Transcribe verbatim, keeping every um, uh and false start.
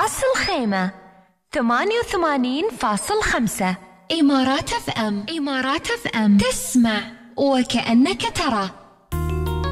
راس الخيمة ثمانية وثمانين فاصل خمسة. إمارات اف ام. إمارات اف ام، تسمع وكأنك ترى.